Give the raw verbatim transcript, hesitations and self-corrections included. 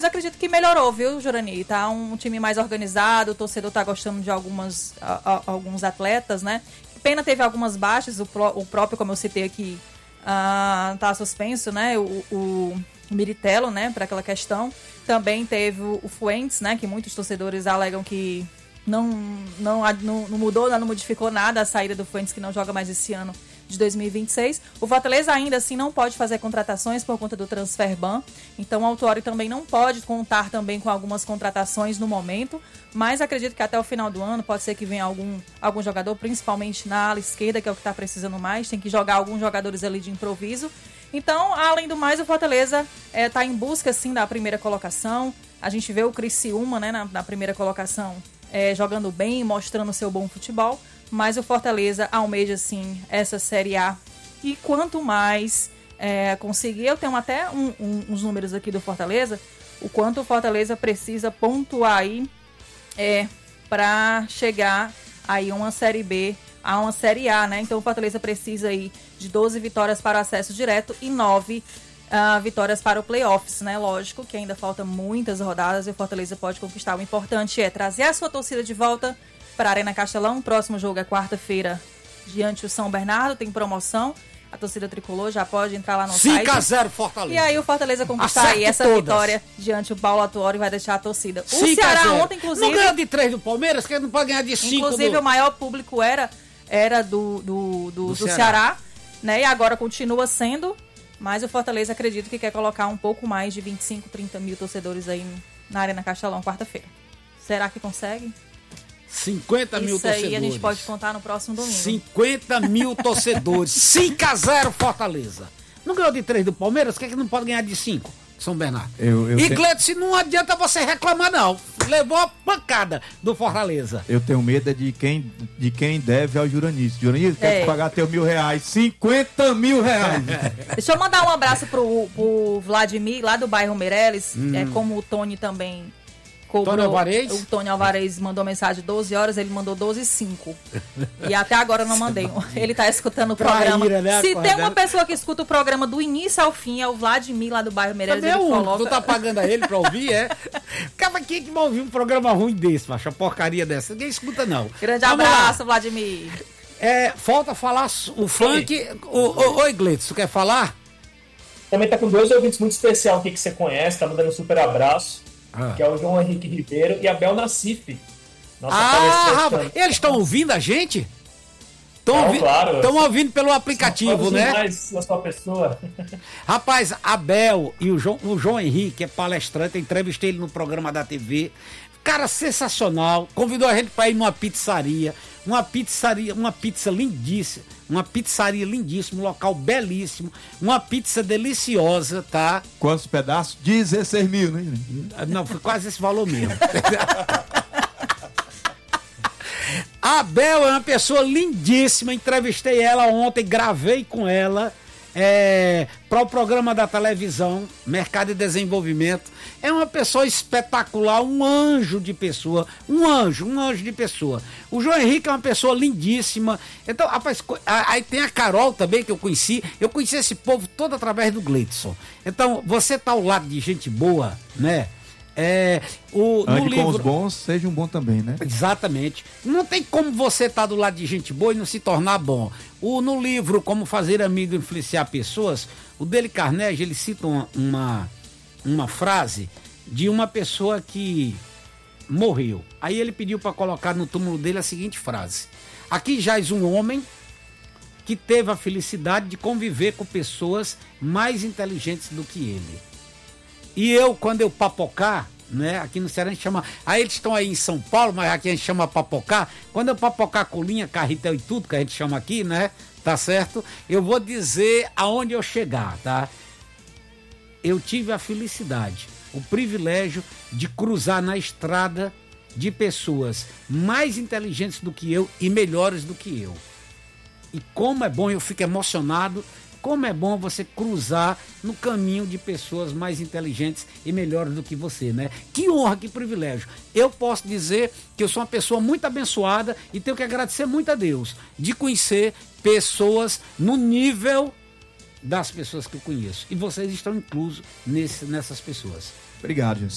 acredito que melhorou, viu, Jurani? Tá um time mais organizado, o torcedor tá gostando de algumas, a, a, alguns atletas, né? Pena teve algumas baixas, o, pro, o próprio, como eu citei aqui, uh, tá suspenso, né? O, o Miritello, né, para aquela questão. Também teve o, o Fuentes, né, que muitos torcedores alegam que não, não, não, não mudou, não modificou nada a saída do Fuentes, que não joga mais esse ano de dois mil e vinte e seis. O Fortaleza ainda assim não pode fazer contratações por conta do transfer ban, então o Autuori também não pode contar também com algumas contratações no momento, mas acredito que até o final do ano pode ser que venha algum, algum jogador, principalmente na ala esquerda, que é o que está precisando mais, tem que jogar alguns jogadores ali de improviso. Então, além do mais, o Fortaleza está é, em busca, sim, da primeira colocação. A gente vê o Criciúma, né, na, na primeira colocação, é, jogando bem, mostrando seu bom futebol, mas o Fortaleza almeja, sim, essa Série A. E quanto mais é, conseguir, eu tenho até um, um, uns números aqui do Fortaleza, o quanto o Fortaleza precisa pontuar aí é, para chegar aí a uma Série B, a uma Série A, né? Então o Fortaleza precisa aí de doze vitórias para o acesso direto e nove uh, vitórias para o playoffs, né? Lógico que ainda faltam muitas rodadas e o Fortaleza pode conquistar. O importante é trazer a sua torcida de volta para a Arena Castelão. O próximo jogo é quarta-feira diante do São Bernardo, tem promoção. A torcida tricolor já pode entrar lá no site. cinco a zero Fortaleza. E aí o Fortaleza conquistar Acerta aí essa todas. Vitória diante do Paulo Autuori vai deixar a torcida. O Ceará ontem, inclusive... Não ganhou de três do Palmeiras, que não pode ganhar de cinco. Inclusive do... o maior público era, era do, do, do, do, do Ceará. Ceará, né? E agora continua sendo, mas o Fortaleza acredito que quer colocar um pouco mais de vinte e cinco, trinta mil torcedores aí na Arena Castelão quarta-feira. Será que consegue? cinquenta mil Isso torcedores. Isso aí a gente pode contar no próximo domingo. cinquenta mil torcedores. cinco a zero Fortaleza. Não ganhou de três do Palmeiras, por que, é que não pode ganhar de cinco? São Bernardo. Eu, eu e, tenho... Gledson, não adianta você reclamar, não. Levou a pancada do Fortaleza. Eu tenho medo de quem, de quem deve ao Juranício. Juranício, é. quer pagar teu mil reais. cinquenta mil reais. Deixa eu mandar um abraço pro, pro Vladimir, lá do bairro Meireles. Hum. É, como o Tony também... Cobrou, Tony Alvarez? O Tony Alvarez mandou mensagem doze horas, ele mandou doze e cinco. E até agora eu não mandei. Ele tá escutando o programa. Traíra, né, Se tem uma pessoa que escuta o programa do início ao fim, é o Vladimir, lá do bairro Meireles. Ele um, coloca... Tu tá pagando a ele pra ouvir, é? Acaba aqui que vai ouvir um programa ruim desse, macho, uma porcaria dessa. Ninguém escuta, não. Grande Vamos abraço, lá. Vladimir. É, falta falar o funk. O, o, oi, Gleitson, tu quer falar? Também tá com dois ouvintes muito especiais aqui que você conhece, tá mandando um super abraço. Ah. Que é o João Henrique Ribeiro e a Bel Nassif. Nossa, ah, eles estão ouvindo a gente? Estão ouvi claro. ouvindo pelo aplicativo, né? Mais a sua pessoa. Rapaz, a Bel e o João, o João Henrique é palestrante, eu entrevistei ele no programa da T V. Cara sensacional, convidou a gente para ir numa pizzaria, uma pizzaria, uma pizza lindíssima, uma pizzaria lindíssima, um local belíssimo, uma pizza deliciosa, tá? Quantos pedaços? dezesseis mil, né? Não, foi quase esse valor mesmo. A Bel é uma pessoa lindíssima, entrevistei ela ontem, gravei com ela. É, para o programa da televisão, Mercado e Desenvolvimento. É uma pessoa espetacular, um anjo de pessoa, um anjo, um anjo de pessoa. O João Henrique é uma pessoa lindíssima. Então, rapaz, aí tem a Carol também, que eu conheci. Eu conheci esse povo todo através do Gleidson. Então, você tá ao lado de gente boa, né? É, o, Ande no livro... com os bons, seja um bom também, né? Exatamente. Não tem como você estar tá do lado de gente boa e não se tornar bom. O, no livro Como Fazer Amigo e Influenciar Pessoas, o Dale Carnegie, ele cita uma, uma, uma frase de uma pessoa que morreu. Aí ele pediu para colocar no túmulo dele a seguinte frase: aqui jaz um homem que teve a felicidade de conviver com pessoas mais inteligentes do que ele. E eu, quando eu papocar, né, aqui no Ceará a gente chama, aí eles estão aí em São Paulo, mas aqui a gente chama papocar, quando eu papocar colinha, carretel e tudo que a gente chama aqui, né, tá certo? Eu vou dizer aonde eu chegar, tá? Eu tive a felicidade, o privilégio de cruzar na estrada de pessoas mais inteligentes do que eu e melhores do que eu. E como é bom, eu fico emocionado. Como é bom você cruzar no caminho de pessoas mais inteligentes e melhores do que você, né? Que honra, que privilégio. Eu posso dizer que eu sou uma pessoa muito abençoada e tenho que agradecer muito a Deus de conhecer pessoas no nível das pessoas que eu conheço. E vocês estão inclusos nesse, nessas pessoas. Obrigado, gente.